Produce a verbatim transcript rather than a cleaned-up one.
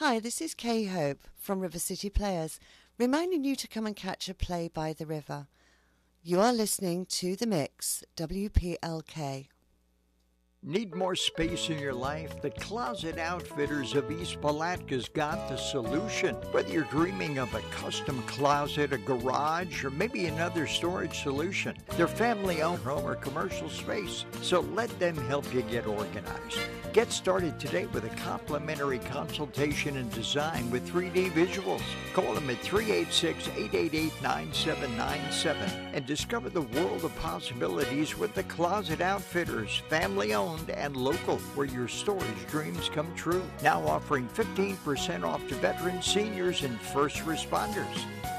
Hi, this is Kay Hope from River City Players, reminding you to come and catch a play by the river. You are listening to The Mix, W P L K. Need more space in your life? The Closet Outfitters of East Palatka's got the solution. Whether you're dreaming of a custom closet, a garage, or maybe another storage solution, they're family-owned home or commercial space, so let them help you get organized. Get started today with a complimentary consultation and design with three D visuals. Call them at three eight six, eight eight eight, nine seven nine seven and discover the world of possibilities with the Closet Outfitters, family-owned and local, where your storage dreams come true. Now offering fifteen percent off to veterans, seniors, and first responders.